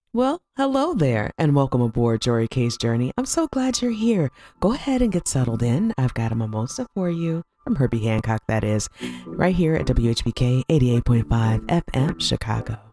Well, hello there, and welcome aboard Jory K's Journey. I'm so glad you're here. Go ahead and get settled in. I've got a mimosa for you from Herbie Hancock, that is, right here at WHBK 88.5 FM Chicago.